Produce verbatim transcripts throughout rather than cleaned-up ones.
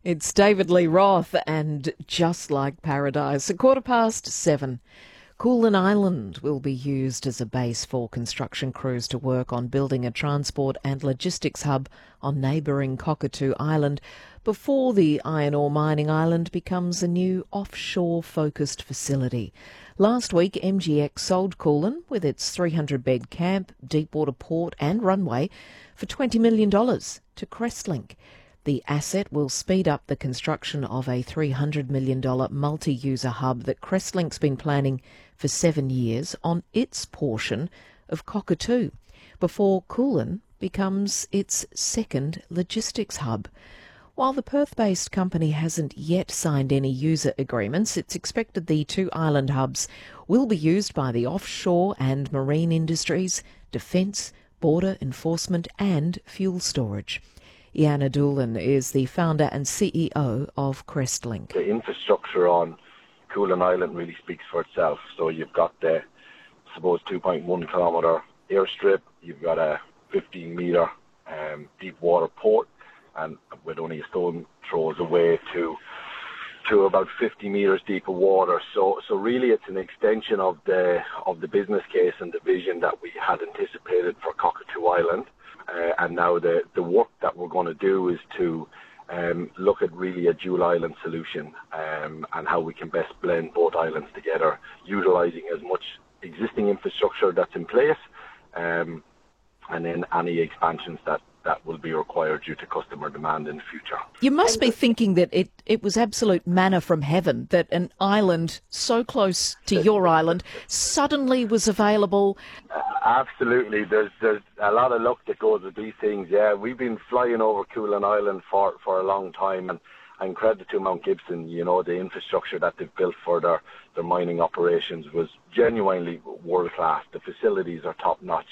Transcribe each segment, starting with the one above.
It's David Lee Roth and Just Like Paradise. A quarter past seven. Koolan Island will be used as a base for construction crews to work on building a transport and logistics hub on neighbouring Cockatoo Island before the iron ore mining island becomes a new offshore-focused facility. Last week, M G X sold Koolan with its three hundred bed camp, deepwater port and runway for twenty million dollars to Crestlink. The asset will speed up the construction of a three hundred million dollars multi-user hub that Crestlink's been planning for seven years on its portion of Cockatoo, before Koolan becomes its second logistics hub. While the Perth-based company hasn't yet signed any user agreements, it's expected the two island hubs will be used by the offshore and marine industries, defence, border enforcement and fuel storage. Iana Doolan is the founder and C E O of Crestlink. The infrastructure on Koolan Island really speaks for itself. So you've got the, I suppose, two point one kilometre airstrip, you've got a fifteen metre um, deep water port, and with only a stone throws away to to about fifty metres deeper water. So so really it's an extension of the of the business case and the vision that we had anticipated for Cockatoo Island. Uh, and now the, the work that we're going to do is to um, look at really a dual island solution um, and how we can best blend both islands together, utilising as much existing infrastructure that's in place um, and then any expansions that, that will be required due to customer demand in the future. You must be thinking that it, it was absolute manna from heaven, that an island so close to your island suddenly was available. Uh, absolutely. There's there's a lot of luck that goes with these things. Yeah, we've been flying over Koolan Island for, for a long time, and, and credit to Mount Gibson, you know, the infrastructure that they've built for their, their mining operations was genuinely world class. The facilities are top notch.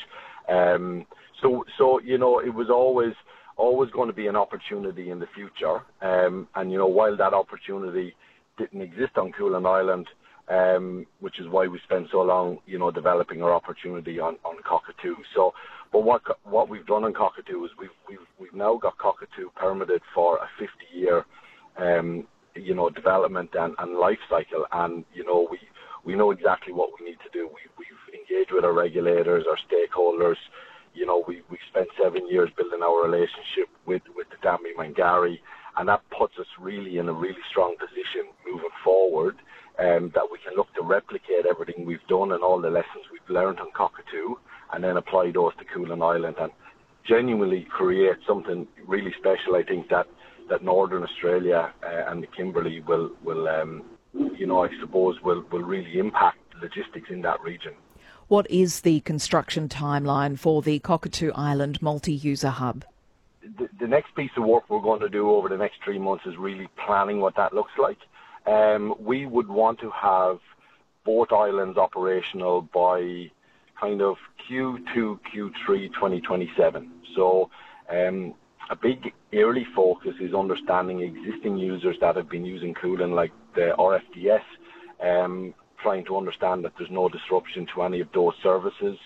Um, so, so you know, it was always always going to be an opportunity in the future. Um, and, you know, while that opportunity didn't exist on Koolan Island, um, which is why we spent so long, you know, developing our opportunity on, on Cockatoo. So, but what what we've done on Cockatoo is we've we've we've now got Cockatoo permitted for a fifty-year, um, you know, development and, and life cycle. And, you know, we we know exactly what we need to do. We, we've engaged with our regulators, our stakeholders. You know, we we spent seven years building our relationship with, with the Dami Mangari, and that puts us really in a really strong position moving forward, um, that we can look to replicate everything we've done and all the lessons we've learned on Cockatoo, and then apply those to Koolan Island and genuinely create something really special. I think that, that Northern Australia uh, and the Kimberley will, will um, you know, I suppose will, will really impact logistics in that region. What is the construction timeline for the Cockatoo Island multi-user hub? The, the next piece of work we're going to do over the next three months is really planning what that looks like. Um, we would want to have both islands operational by kind of Q two, Q three twenty twenty-seven. So um, a big early focus is understanding existing users that have been using Koolan, like the R F D S, um, trying to understand that there's no disruption to any of those services,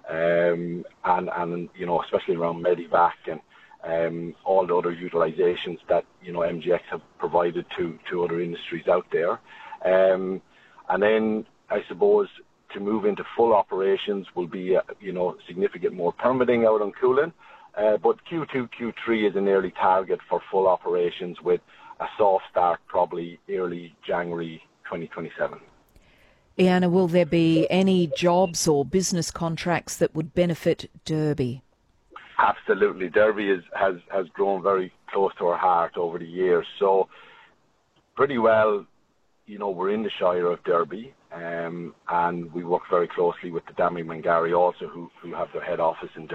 um, and, and, you know, especially around Medivac and um, all the other utilizations that, you know, M G X have provided to, to other industries out there. Um, and then, I suppose, to move into full operations will be, uh, you know, significant more permitting out on Koolan. Uh, but Q two, Q three is an early target for full operations with a soft start probably early January twenty twenty-seven. Iana, will there be any jobs or business contracts that would benefit Derby? Absolutely. Derby is, has, has grown very close to our heart over the years. So pretty well, you know, we're in the Shire of Derby, um, and we work very closely with the Dami Mangari also, who, who have their head office in Derby.